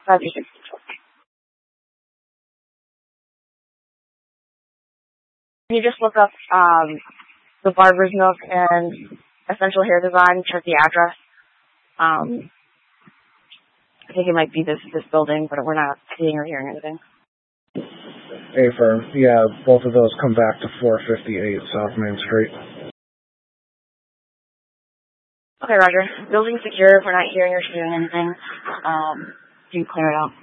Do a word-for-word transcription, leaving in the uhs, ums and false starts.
five two six. Can you just look up um, the Barber's Nook and Essential Hair Design, check the address? Um, I think it might be this this building, but we're not seeing or hearing anything. A-firm. Yeah, both of those come back to four fifty-eight South Main Street. Okay, Roger. Building secure. We're not hearing or seeing anything. Um, you can clear it out.